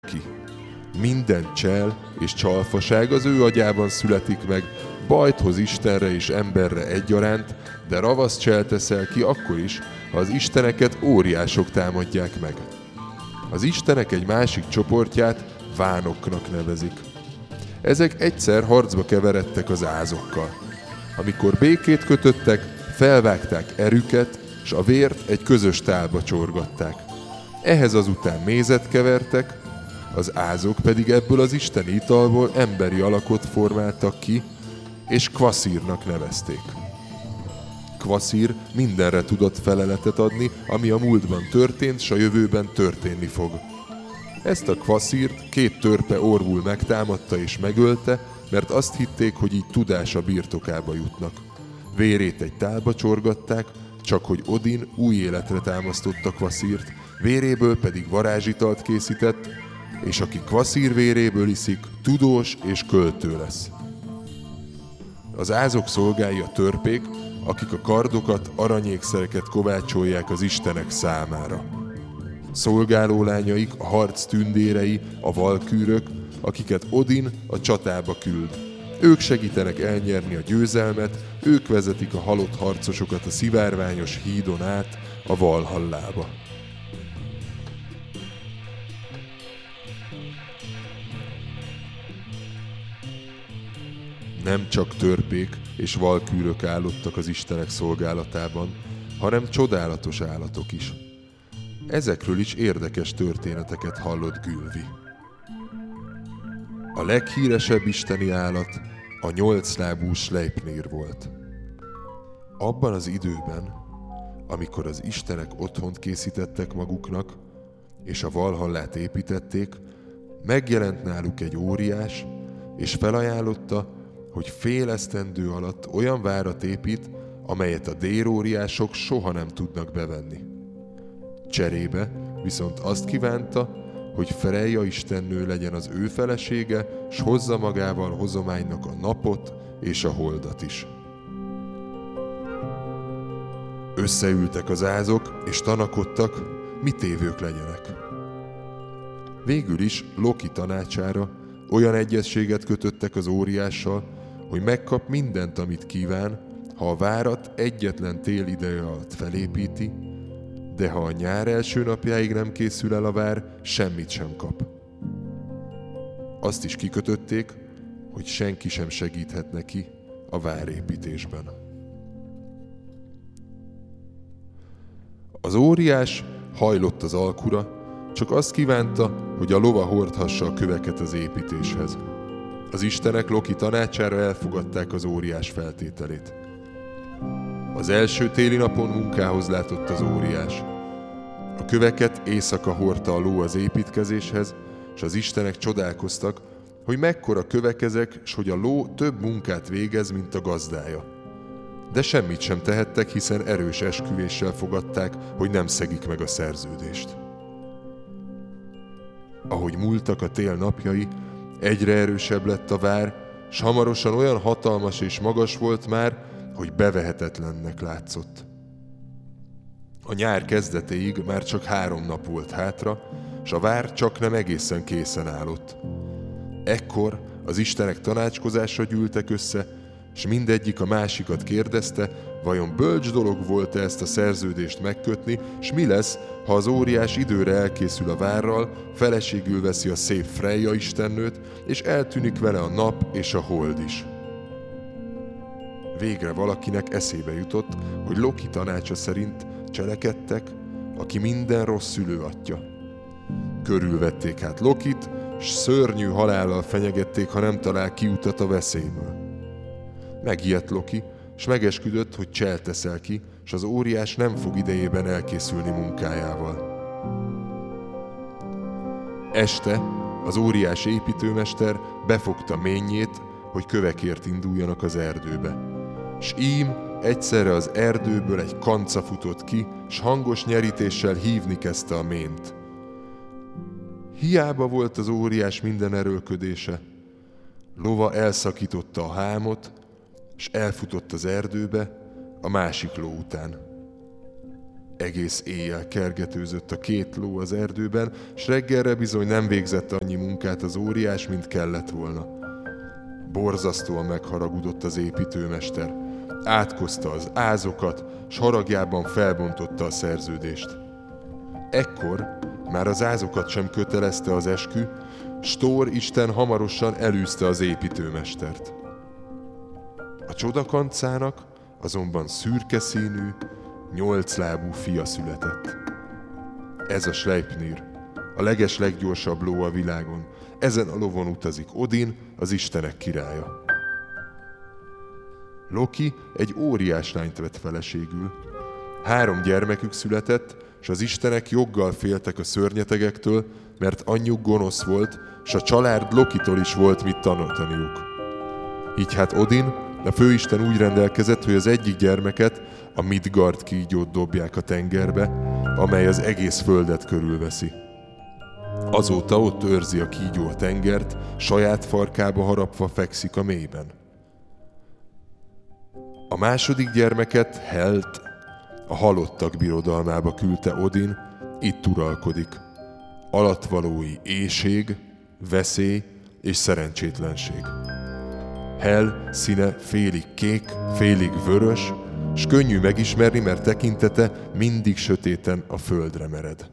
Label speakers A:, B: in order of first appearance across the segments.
A: ki. Minden csel és csalfaság az ő agyában születik meg, bajt hoz Istenre és emberre egyaránt, de ravasz csel teszel ki akkor is, ha az isteneket óriások támadják meg. Az istenek egy másik csoportját vánoknak nevezik. Ezek egyszer harcba keveredtek az ázokkal. Amikor békét kötöttek, felvágták erüket, s a vért egy közös tálba csorgatták. Ehhez azután mézet kevertek, az ázok pedig ebből az isteni italból emberi alakot formáltak ki, és Kvaszírnak nevezték. Kvaszír mindenre tudott feleletet adni, ami a múltban történt, s a jövőben történni fog. Ezt a Kvaszírt 2 törpe orvul megtámadta és megölte, mert azt hitték, hogy így tudása birtokába jutnak. Vérét egy tálba csorgatták, csak hogy Odin új életre támasztotta Kvaszírt, véréből pedig varázsitalt készített, és aki Kvaszír véréből iszik, tudós és költő lesz. Az ázok szolgái a törpék, akik a kardokat, aranyékszereket kovácsolják az istenek számára. Szolgálólányaik a harc tündérei, a valkűrök, akiket Odin a csatába küld. Ők segítenek elnyerni a győzelmet, ők vezetik a halott harcosokat a szivárványos hídon át a Valhallába. Nem csak törpék és valkűrök állottak az istenek szolgálatában, hanem csodálatos állatok is. Ezekről is érdekes történeteket hallott Gylfi. A leghíresebb isteni állat a 8 lábú Sleipnir volt. Abban az időben, amikor az istenek otthont készítettek maguknak, és a Valhallát építették, megjelent náluk egy óriás, és felajánlotta, hogy fél esztendő alatt olyan várat épít, amelyet a déróriások soha nem tudnak bevenni. Cserébe viszont azt kívánta, hogy Freyja istennő legyen az ő felesége, s hozza magával hozománynak a napot és a holdat is. Összeültek az ázok, és tanakodtak, mit évők legyenek. Végül is Loki tanácsára olyan egyezséget kötöttek az óriással, hogy megkap mindent, amit kíván, ha a várat egyetlen tél ideje alatt felépíti, de ha a nyár első napjáig nem készül el a vár, semmit sem kap. Azt is kikötötték, hogy senki sem segíthet neki a várépítésben. Az óriás hajlott az alkura, csak azt kívánta, hogy a lova hordhassa a köveket az építéshez. Az istenek Loki tanácsára elfogadták az óriás feltételét. Az első téli napon munkához látott az óriás. A köveket éjszaka hordta a ló az építkezéshez, és az istenek csodálkoztak, hogy mekkora kövek ezek, s hogy a ló több munkát végez, mint a gazdája. De semmit sem tehettek, hiszen erős esküvéssel fogadták, hogy nem szegik meg a szerződést. Ahogy múltak a tél napjai, egyre erősebb lett a vár, s hamarosan olyan hatalmas és magas volt már, hogy bevehetetlennek látszott. A nyár kezdetéig már csak 3 nap volt hátra, s a vár csak nem egészen készen állott. Ekkor az istenek tanácskozásra gyűltek össze, s mindegyik a másikat kérdezte, vajon bölcs dolog volt-e ezt a szerződést megkötni, s mi lesz, ha az óriás időre elkészül a várral, feleségül veszi a szép Freyja istennőt, és eltűnik vele a nap és a hold is. Végre valakinek eszébe jutott, hogy Loki tanácsa szerint cselekedtek, aki minden rossz szülő atya. Körülvették hát Lokit, s szörnyű halállal fenyegették, ha nem talál kiutat a veszélyből. Megijedt Loki, s megesküdött, hogy cselt teszel ki, s az óriás nem fog idejében elkészülni munkájával. Este az óriás építőmester befogta ménjét, hogy kövekért induljanak az erdőbe. S ím egyszerre az erdőből egy kanca futott ki, s hangos nyerítéssel hívni kezdte a mént. Hiába volt az óriás minden erőlködése. Lova elszakította a hámot, s elfutott az erdőbe a másik ló után. Egész éjjel kergetőzött a két ló az erdőben, s reggelre bizony nem végzett annyi munkát az óriás, mint kellett volna. Borzasztóan megharagudott az építőmester. Átkozta az ázokat, s haragjában felbontotta a szerződést. Ekkor már az ázokat sem kötelezte az eskü, s Thor isten hamarosan elűzte az építőmestert. A csodakancának azonban szürke színű, 8 lábú fia született. Ez a Sleipnir, a legesleggyorsabb ló a világon. Ezen a lovon utazik Odin, az istenek királya. Loki egy óriás lányt vett feleségül. 3 gyermekük született, s az istenek joggal féltek a szörnyetegektől, mert anyjuk gonosz volt, s a család Lokitól is volt mit tanulniuk. Így hát Odin, a főisten úgy rendelkezett, hogy az egyik gyermeket, a Midgard kígyót dobják a tengerbe, amely az egész földet körülveszi. Azóta ott őrzi a kígyó a tengert, saját farkába harapva fekszik a mélyben. A második gyermeket, Helt, a halottak birodalmába küldte Odin, itt uralkodik. Alattvalói éhség, veszély és szerencsétlenség. Hel színe félig kék, félig vörös, s könnyű megismerni, mert tekintete mindig sötéten a földre mered.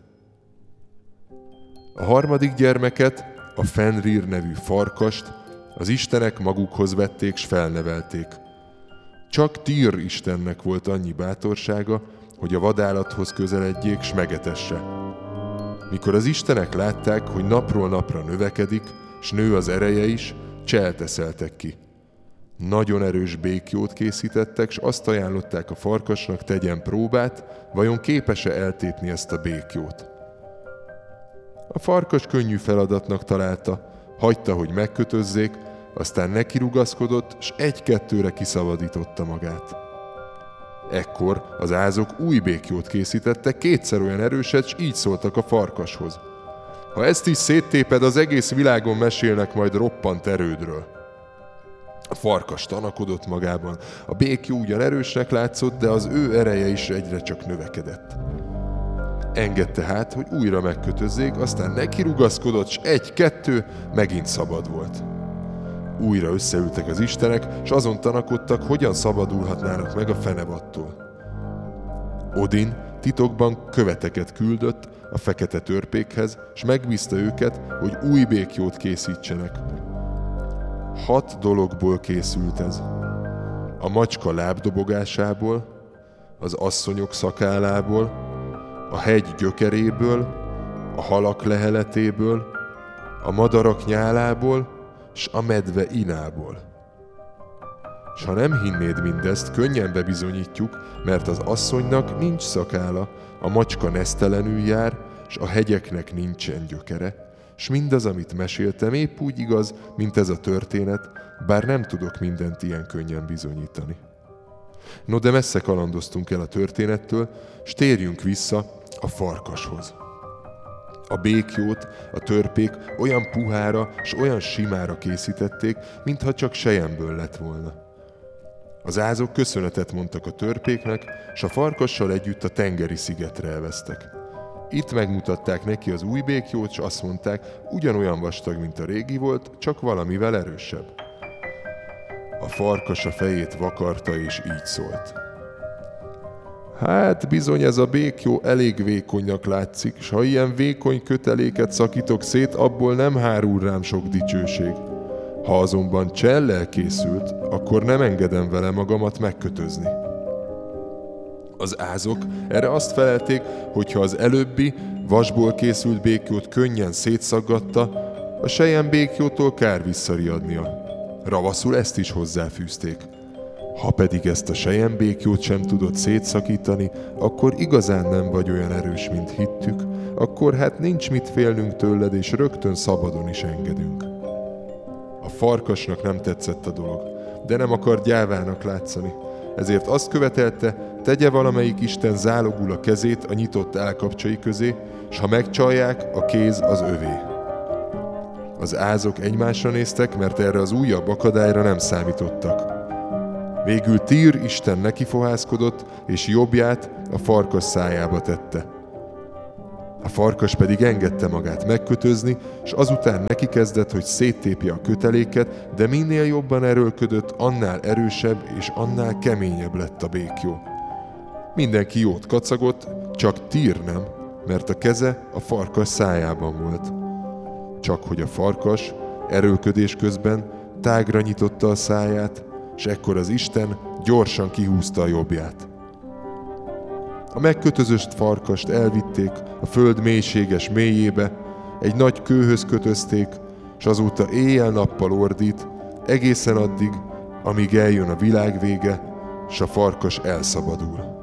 A: A harmadik gyermeket, a Fenrir nevű farkast, az istenek magukhoz vették s felnevelték. Csak Tyr istennek volt annyi bátorsága, hogy a vadállathoz közeledjék s megetesse. Mikor az istenek látták, hogy napról napra növekedik, s nő az ereje is, cselteszeltek ki. Nagyon erős békjót készítettek, s azt ajánlották a farkasnak, tegyen próbát, vajon képes-e eltépni ezt a békjót. A farkas könnyű feladatnak találta, hagyta, hogy megkötözzék, aztán nekirugaszkodott, s 1-2-re kiszabadította magát. Ekkor az ázok új békjót készítettek, 2-szer olyan erőset, s így szóltak a farkashoz. Ha ezt is széttéped, az egész világon mesélnek majd roppant erődről. A farkas tanakodott magában, a békjó ugyan erősnek látszott, de az ő ereje is egyre csak növekedett. Engedte hát, hogy újra megkötözzék, aztán nekirugaszkodott, s 1-2 megint szabad volt. Újra összeültek az istenek, s azon tanakodtak, hogyan szabadulhatnának meg a fenevattól. Odin titokban követeket küldött a fekete törpékhez, s megbízta őket, hogy új békjót készítsenek. 6 dologból készült ez. A macska lábdobogásából, az asszonyok szakállából, a hegy gyökeréből, a halak leheletéből, a madarak nyálából, s a medve inából. S ha nem hinnéd mindezt, könnyen bebizonyítjuk, mert az asszonynak nincs szakálla, a macska nesztelenül jár, s a hegyeknek nincsen gyökere, s mindaz, amit meséltem, épp úgy igaz, mint ez a történet, bár nem tudok mindent ilyen könnyen bizonyítani. No, de messze kalandoztunk el a történettől, s térjünk vissza a farkashoz. A békjót a törpék olyan puhára s olyan simára készítették, mintha csak selyemből lett volna. Az ázok köszönetet mondtak a törpéknek, s a farkassal együtt a tengeri szigetre elveztek. Itt megmutatták neki az új békjót, s azt mondták, ugyanolyan vastag, mint a régi volt, csak valamivel erősebb. A farkas a fejét vakarta, és így szólt. Hát bizony ez a békjó elég vékonynak látszik, s ha ilyen vékony köteléket szakítok szét, abból nem hárul rám sok dicsőség. Ha azonban csellel készült, akkor nem engedem vele magamat megkötözni. Az ázok erre azt felelték, hogy ha az előbbi, vasból készült békjót könnyen szétszaggatta, a selyem békjótól kár visszariadnia. Ravaszul ezt is hozzáfűzték. Ha pedig ezt a selyembékjót sem tudod szétszakítani, akkor igazán nem vagy olyan erős, mint hittük, akkor hát nincs mit félnünk tőled, és rögtön szabadon is engedünk. A farkasnak nem tetszett a dolog, de nem akart gyávának látszani, ezért azt követelte, tegye valamelyik isten zálogul a kezét a nyitott állkapcsai közé, s ha megcsalják, a kéz az övé. Az ázok egymásra néztek, mert erre az újabb akadályra nem számítottak. Végül Tír isten nekifohászkodott, és jobbját a farkas szájába tette. A farkas pedig engedte magát megkötözni, és azután neki kezdett, hogy széttépje a köteléket, de minél jobban erőlködött, annál erősebb és annál keményebb lett a béklyó. Mindenki jót kacagott, csak Tír nem, mert a keze a farkas szájában volt. Csak hogy a farkas erőlködés közben tágra nyitotta a száját, és ekkor az Isten gyorsan kihúzta a jobbját. A megkötözött farkast elvitték a föld mélységes mélyébe, egy nagy kőhöz kötözték, és azóta éjjel-nappal ordít, egészen addig, amíg eljön a világ vége, s a farkas elszabadul.